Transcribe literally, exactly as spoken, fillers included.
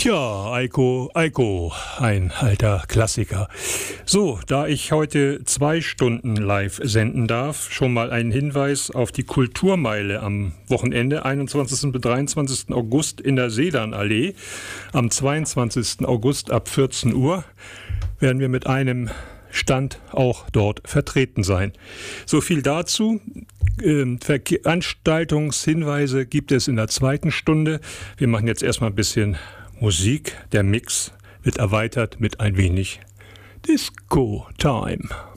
Tja, Eiko, Eiko, ein alter Klassiker. So, da ich heute zwei Stunden live senden darf, schon mal ein Hinweis auf die Kulturmeile am Wochenende, einundzwanzigsten bis dreiundzwanzigsten August in der Sedanallee. Am zweiundzwanzigsten August ab vierzehn Uhr werden wir mit einem Stand auch dort vertreten sein. So viel dazu. Ähm, Veranstaltungshinweise gibt es in der zweiten Stunde. Wir machen jetzt erstmal ein bisschen Musik. Der Mix wird erweitert mit ein wenig Disco Time.